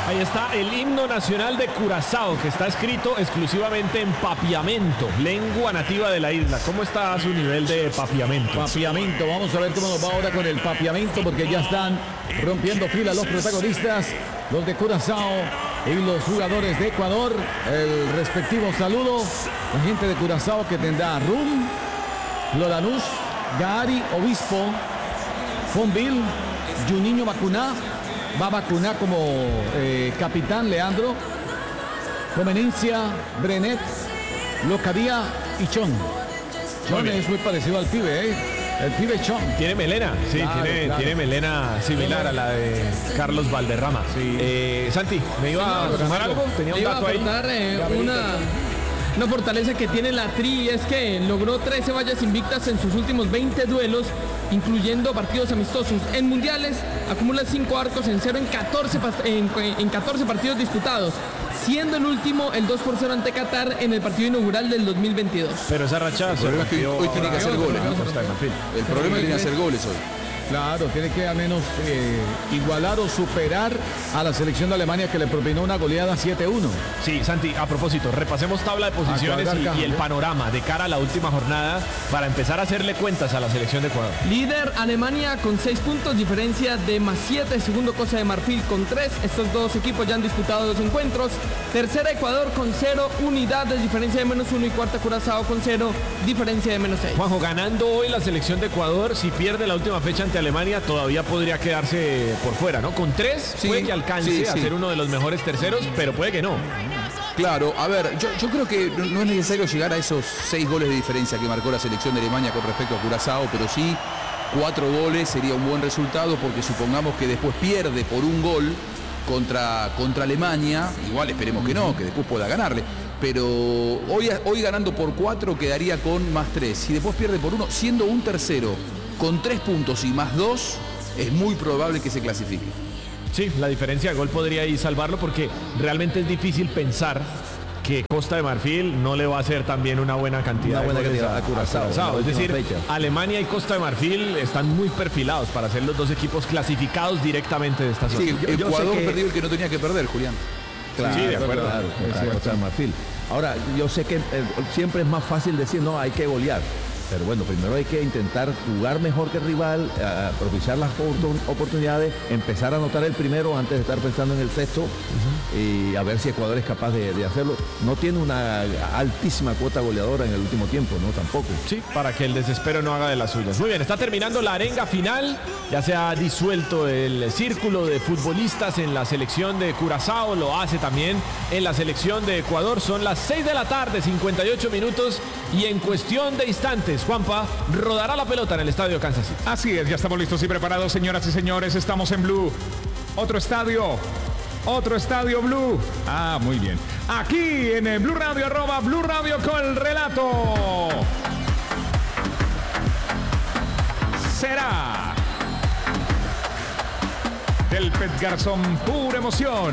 Ahí está el himno nacional de Curazao, que está escrito exclusivamente en papiamento, lengua nativa de la isla. ¿Cómo está su nivel de papiamento? Papiamento, vamos a ver cómo nos va ahora con el papiamento, porque ya están rompiendo fila los protagonistas, los de Curazao y los jugadores de Ecuador. El respectivo saludo, la gente de Curazao que tendrá Rum, Loranús, Gary, Obispo, Fonville, Juninho Macuná. Va a vacunar como capitán Leandro, Conveniencia, Brenet, Locadía y Chon. Chon es muy parecido al pibe, el pibe Chon. Tiene melena, sí, claro. Tiene melena similar a la de Carlos Valderrama. Sí. Santi, ¿me iba a sumar algo? Tenía un dato ahí. Una fortaleza que tiene la Tri es que logró 13 vallas invictas en sus últimos 20 duelos, incluyendo partidos amistosos. En mundiales acumula 5 arcos en 0 en 14 partidos disputados, siendo el último el 2-0 ante Qatar en el partido inaugural del 2022. Pero esa racha hoy tiene que hacer goles, ¿no? El problema tiene que hacer goles hoy. Claro, tiene que al menos igualar o superar a la selección de Alemania, que le propinó una goleada 7-1. Sí, Santi, a propósito, repasemos tabla de posiciones y el panorama de cara a la última jornada para empezar a hacerle cuentas a la selección de Ecuador. Líder Alemania con 6 puntos, diferencia de +7. Segundo Costa de Marfil con 3. Estos dos equipos ya han disputado 2 encuentros. Tercera Ecuador con 0 unidades, diferencia de -1. Y cuarta Curazao con 0, diferencia de -6. Juanjo, ganando hoy la selección de Ecuador, si pierde la última fecha ante Alemania, todavía podría quedarse por fuera, ¿no? Con 3 puede que alcance a ser uno de los mejores terceros, pero puede que no. Claro, a ver, yo creo que no es necesario llegar a esos 6 goles de diferencia que marcó la selección de Alemania con respecto a Curazao, pero sí 4 goles sería un buen resultado, porque supongamos que después pierde por un gol contra Alemania, igual esperemos que no, que después pueda ganarle, pero hoy ganando por 4 quedaría con +3, si después pierde por 1, siendo un tercero con 3 puntos y +2, es muy probable que se clasifique. Sí, la diferencia de gol podría ahí salvarlo, porque realmente es difícil pensar que Costa de Marfil no le va a hacer también una buena cantidad a Curazao. Es decir, Alemania y Costa de Marfil están muy perfilados para ser los dos equipos clasificados directamente de esta zona. Sí, Ecuador perdió el que no tenía que perder, Julián. Claro, sí, de acuerdo. Claro, Costa de Marfil. Ahora, yo sé que siempre es más fácil decir, no, hay que golear. Pero bueno, primero hay que intentar jugar mejor que el rival, propiciar las oportunidades, empezar a anotar el primero antes de estar pensando en el sexto, y a ver si Ecuador es capaz de hacerlo. No tiene una altísima cuota goleadora en el último tiempo, ¿no? Tampoco. Sí, para que el desespero no haga de las suyas. Muy bien, está terminando la arenga final. Ya se ha disuelto el círculo de futbolistas en la selección de Curazao, lo hace también en la selección de Ecuador. Son las 6 de la tarde, 58 minutos, y en cuestión de instantes, Juanpa, rodará la pelota en el estadio Kansas City. Así es, ya estamos listos y preparados, señoras y señores. Estamos en Blue. Otro estadio Blue. Ah, muy bien. Aquí en el Blue Radio, @Blue Radio con el relato. Será del Pet Garzón, pura emoción.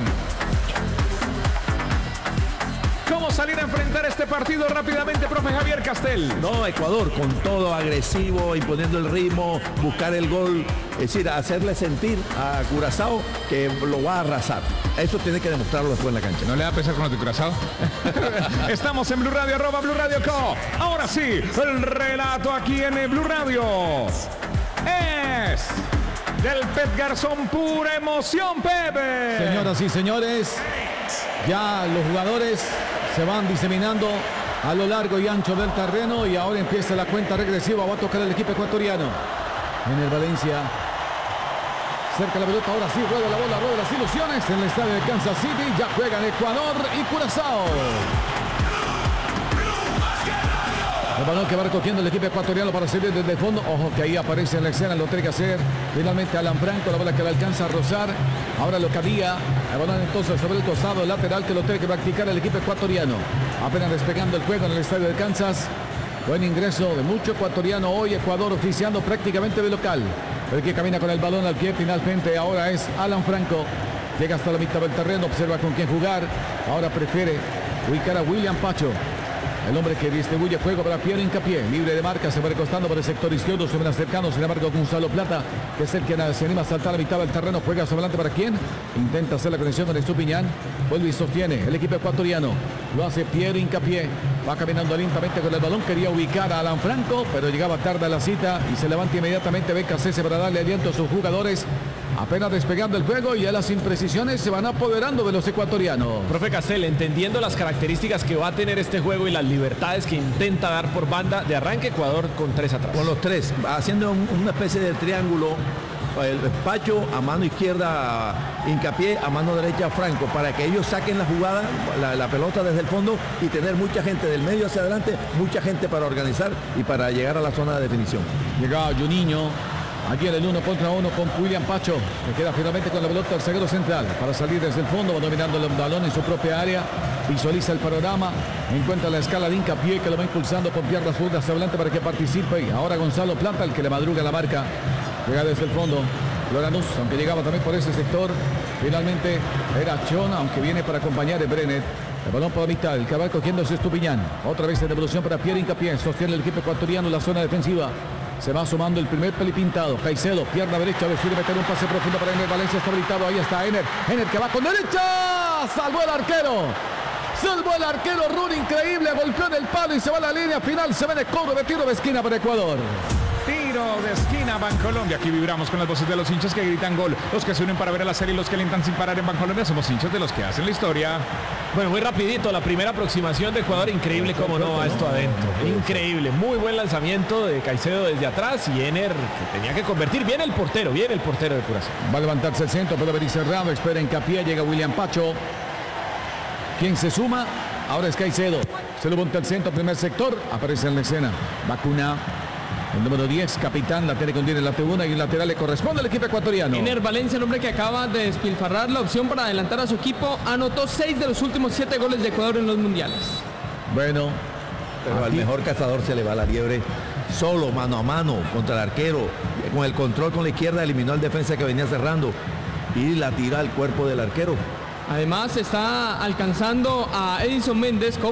¿Cómo salir a enfrentar este partido rápidamente, profe Javier Castel? No, Ecuador con todo, agresivo, imponiendo el ritmo, buscar el gol, es decir, hacerle sentir a Curazao que lo va a arrasar. Eso tiene que demostrarlo después en la cancha. ¿No le da pesar con los de Curazao? Estamos en Blue Radio, @Blue Radio Co. Ahora sí, el relato aquí en Blue Radio es del Pet Garzón, pura emoción, Pepe. Señoras y señores, ya los jugadores se van diseminando a lo largo y ancho del terreno, y ahora empieza la cuenta regresiva. Va a tocar el equipo ecuatoriano en el Valencia. Cerca la pelota, ahora sí, rueda la bola, rueda las ilusiones en el estadio de Kansas City. Ya juegan Ecuador y Curazao. El balón que va recogiendo el equipo ecuatoriano para salir desde el fondo. Ojo que ahí aparece en la escena, lo tiene que hacer finalmente Alan Franco. La bola que le alcanza a rozar. Ahora Locadía. El balón entonces sobre el costado lateral, que lo tiene que practicar el equipo ecuatoriano. Apenas despegando el juego en el estadio de Kansas. Buen ingreso de mucho ecuatoriano hoy. Ecuador oficiando prácticamente de local. El que camina con el balón al pie finalmente ahora es Alan Franco. Llega hasta la mitad del terreno, observa con quién jugar. Ahora prefiere ubicar a William Pacho. el hombre que distribuye juego para Piero Hincapié, libre de marca, se va recostando por el sector izquierdo, se ven cercanos, sin embargo Gonzalo Plata, que es el que se anima a saltar a la mitad del terreno, juega hacia adelante para quién, intenta hacer la conexión con Estupiñán, vuelve y sostiene el equipo ecuatoriano, lo hace Piero Hincapié, va caminando lentamente con el balón, quería ubicar a Alan Franco, pero llegaba tarde a la cita y se levanta inmediatamente BKC para darle aliento a sus jugadores, apenas despegando el juego y ya las imprecisiones se van apoderando de los ecuatorianos. Profe Castel, entendiendo las características que va a tener este juego y las libertades que intenta dar por banda, de arranque Ecuador con 3 atrás. Con los 3, haciendo una especie de triángulo, el Pacho a mano izquierda, Hincapié a mano derecha Franco, para que ellos saquen la jugada, la pelota desde el fondo y tener mucha gente del medio hacia adelante, mucha gente para organizar y para llegar a la zona de definición. Llega Juninho. Aquí en el 1 contra 1 con William Pacho, que queda finalmente con la pelota al zaguero central para salir desde el fondo, va dominando el balón en su propia área, visualiza el panorama, encuentra la escala de Hincapié que lo va impulsando con piernas zurdas hacia adelante para que participe. Y ahora Gonzalo Plata, el que le madruga la marca, llega desde el fondo. Loranus, aunque llegaba también por ese sector, finalmente era Chona, aunque viene para acompañar a Brenet. El balón por la mitad, el que va cogiendo es Estupiñán. Otra vez en devolución para Pierre Hincapié, sostiene el equipo ecuatoriano en la zona defensiva. Se va sumando el primer pelipintado. Caicedo, pierna derecha, decide meter un pase profundo para Ener Valencia, está habilitado. Ahí está Ener. Ener que va con derecha. Salvó el arquero. Salvó el arquero. Run increíble. Golpeó en el palo y se va a la línea final. Se ve de cobro de tiro de esquina para Ecuador. Tiro de esquina Bancolombia. Aquí vibramos con las voces de los hinchas que gritan gol. Los que se unen para ver a la serie y los que alientan sin parar en Bancolombia. Somos hinchas de los que hacen la historia. Bueno, muy rapidito, la primera aproximación de Ecuador, increíble cómo no va esto adentro. Increíble, muy buen lanzamiento de Caicedo desde atrás y Ener que tenía que convertir. Viene el portero de Curazao. Va a levantarse el centro, puede venir cerrado, espera Hincapié, llega William Pacho. ¿Quién se suma? Ahora es Caicedo. Se lo monta el centro, primer sector, aparece en la escena. Vacuna. El número 10, capitán, la tiene con 10 en la tribuna y el lateral le corresponde al equipo ecuatoriano. Ener Valencia, el hombre que acaba de despilfarrar la opción para adelantar a su equipo, anotó 6 de los últimos 7 goles de Ecuador en los mundiales. Bueno, pero al mejor cazador se le va la liebre solo, mano a mano, contra el arquero. Con el control con la izquierda eliminó al defensa que venía cerrando y la tira al cuerpo del arquero. Además está alcanzando a Edison Méndez